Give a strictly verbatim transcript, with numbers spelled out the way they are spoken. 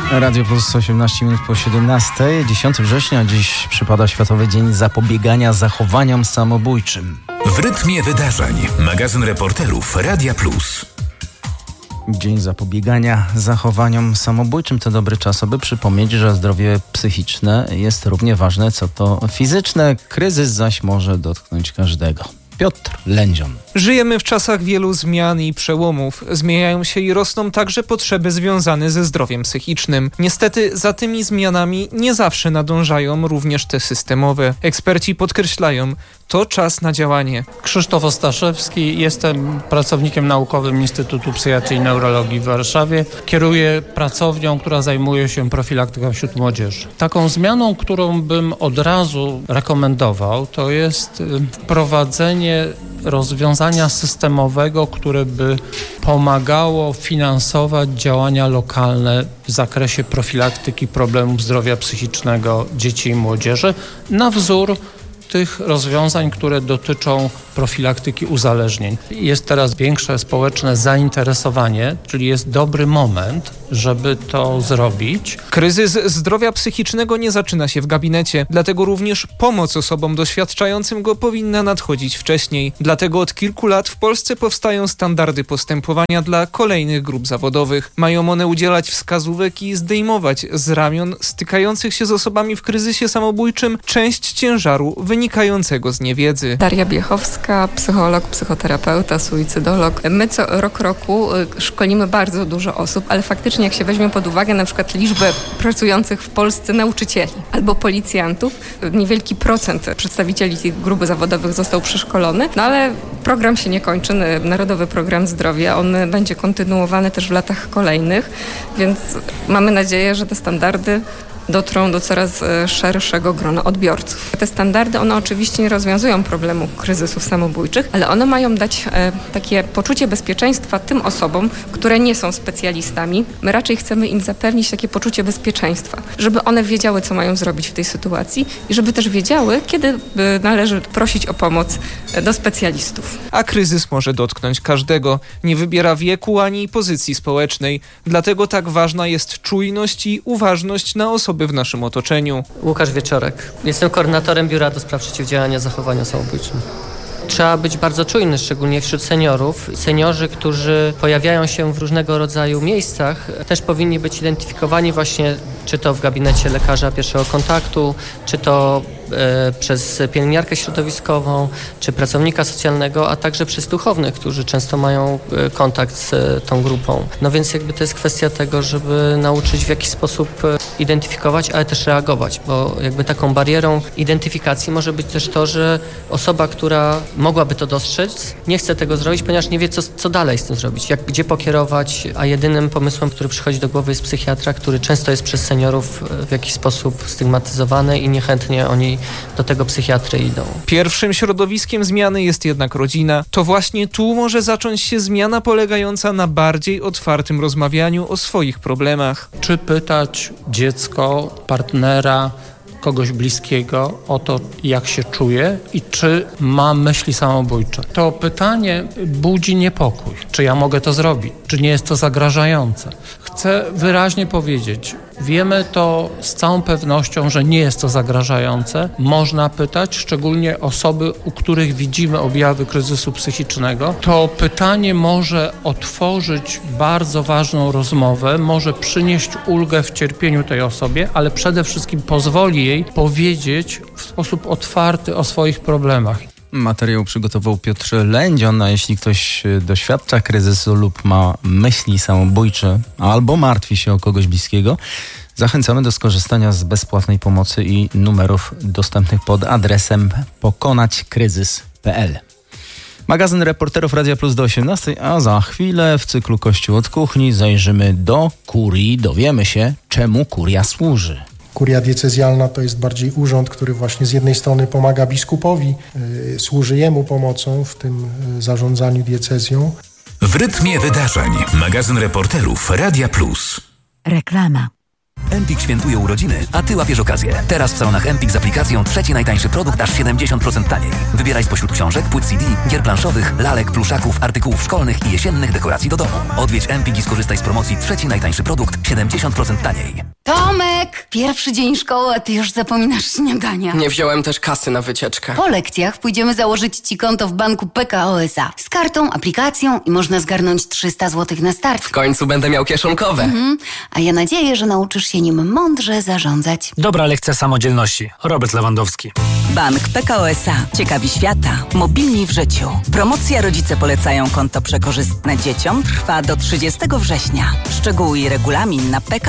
Radio Plus osiemnaście minut po siedemnastej. dziesiątego września dziś przypada Światowy Dzień Zapobiegania Zachowaniom Samobójczym. W rytmie wydarzeń. Magazyn reporterów Radia Plus. Dzień Zapobiegania Zachowaniom Samobójczym to dobry czas, aby przypomnieć, że zdrowie psychiczne jest równie ważne co to fizyczne. Kryzys zaś może dotknąć każdego. Piotr Lędzion. Żyjemy w czasach wielu zmian i przełomów. Zmieniają się i rosną także potrzeby związane ze zdrowiem psychicznym. Niestety za tymi zmianami nie zawsze nadążają również te systemowe. Eksperci podkreślają, to czas na działanie. Krzysztof Ostaszewski, jestem pracownikiem naukowym Instytutu Psychiatrii i Neurologii w Warszawie. Kieruję pracownią, która zajmuje się profilaktyką wśród młodzieży. Taką zmianą, którą bym od razu rekomendował, to jest wprowadzenie rozwiązania systemowego, które by pomagało finansować działania lokalne w zakresie profilaktyki problemów zdrowia psychicznego dzieci i młodzieży na wzór tych rozwiązań, które dotyczą profilaktyki uzależnień. Jest teraz większe społeczne zainteresowanie, czyli jest dobry moment, żeby to zrobić. Kryzys zdrowia psychicznego nie zaczyna się w gabinecie, dlatego również pomoc osobom doświadczającym go powinna nadchodzić wcześniej. Dlatego od kilku lat w Polsce powstają standardy postępowania dla kolejnych grup zawodowych. Mają one udzielać wskazówek i zdejmować z ramion stykających się z osobami w kryzysie samobójczym część ciężaru wynikającego z niewiedzy. Daria Biechowska, psycholog, psychoterapeuta, suicydolog. My co rok roku szkolimy bardzo dużo osób, ale faktycznie jak się weźmie pod uwagę na przykład liczbę pracujących w Polsce nauczycieli albo policjantów, niewielki procent przedstawicieli tych grup zawodowych został przeszkolony, no ale program się nie kończy, Narodowy Program Zdrowia, on będzie kontynuowany też w latach kolejnych, więc mamy nadzieję, że te standardy dotrą do coraz szerszego grona odbiorców. Te standardy, one oczywiście nie rozwiązują problemu kryzysów samobójczych, ale one mają dać e, takie poczucie bezpieczeństwa tym osobom, które nie są specjalistami. My raczej chcemy im zapewnić takie poczucie bezpieczeństwa, żeby one wiedziały, co mają zrobić w tej sytuacji i żeby też wiedziały, kiedy e, należy prosić o pomoc e, do specjalistów. A kryzys może dotknąć każdego. Nie wybiera wieku ani pozycji społecznej. Dlatego tak ważna jest czujność i uważność na osoby w naszym otoczeniu. Łukasz Wieczorek. Jestem koordynatorem Biura do Spraw Przeciwdziałania Zachowaniom Samobójczym. Trzeba być bardzo czujny, szczególnie wśród seniorów. Seniorzy, którzy pojawiają się w różnego rodzaju miejscach, też powinni być identyfikowani właśnie, czy to w gabinecie lekarza pierwszego kontaktu, czy to e, przez pielęgniarkę środowiskową, czy pracownika socjalnego, a także przez duchownych, którzy często mają e, kontakt z e, tą grupą. No więc jakby to jest kwestia tego, żeby nauczyć w jakiś sposób e, identyfikować, ale też reagować, bo jakby taką barierą identyfikacji może być też to, że osoba, która mogłaby to dostrzec, nie chce tego zrobić, ponieważ nie wie, co, co dalej z tym zrobić, jak, gdzie pokierować, a jedynym pomysłem, który przychodzi do głowy, jest psychiatra, który często jest przez seniorów w jakiś sposób stygmatyzowany i niechętnie oni do tego psychiatry idą. Pierwszym środowiskiem zmiany jest jednak rodzina. To właśnie tu może zacząć się zmiana polegająca na bardziej otwartym rozmawianiu o swoich problemach. Czy pytać dziecko, partnera, kogoś bliskiego o to, jak się czuje i czy ma myśli samobójcze. To pytanie budzi niepokój. Czy ja mogę to zrobić? Czy nie jest to zagrażające? Chcę wyraźnie powiedzieć, wiemy to z całą pewnością, że nie jest to zagrażające. Można pytać, szczególnie osoby, u których widzimy objawy kryzysu psychicznego. To pytanie może otworzyć bardzo ważną rozmowę, może przynieść ulgę w cierpieniu tej osobie, ale przede wszystkim pozwoli jej powiedzieć w sposób otwarty o swoich problemach. Materiał przygotował Piotr Lędzion, a jeśli ktoś doświadcza kryzysu lub ma myśli samobójcze albo martwi się o kogoś bliskiego, zachęcamy do skorzystania z bezpłatnej pomocy i numerów dostępnych pod adresem pokonać kryzys kropka p l. Magazyn reporterów Radia Plus do osiemnastej, a za chwilę w cyklu Kościół od kuchni zajrzymy do kurii, dowiemy się, czemu kuria służy. Kuria diecezjalna to jest bardziej urząd, który właśnie z jednej strony pomaga biskupowi, yy, służy jemu pomocą w tym yy, zarządzaniu diecezją. W rytmie wydarzeń. Magazyn reporterów Radia Plus. Reklama. Empik świętuje urodziny, a Ty łapiesz okazję. Teraz w salonach Empik z aplikacją trzeci najtańszy produkt aż siedemdziesiąt procent taniej. Wybieraj spośród książek, płyt C D, gier planszowych, lalek, pluszaków, artykułów szkolnych i jesiennych dekoracji do domu. Odwiedź Empik i skorzystaj z promocji trzeci najtańszy produkt siedemdziesiąt procent taniej. Tomek! Pierwszy dzień szkoły, a ty już zapominasz śniadania. Nie wziąłem też kasy na wycieczkę. Po lekcjach pójdziemy założyć ci konto w banku P K O S A. Z kartą, aplikacją i można zgarnąć trzysta złotych na start. W końcu będę miał kieszonkowe. Mhm. A ja nadzieję, że nauczysz się nim mądrze zarządzać. Dobra lekcja samodzielności. Robert Lewandowski. Bank P K O S A. Ciekawi świata. Mobilni w życiu. Promocja Rodzice polecają konto przekorzystne dzieciom trwa do trzydziestego września. Szczegóły i regulamin na P K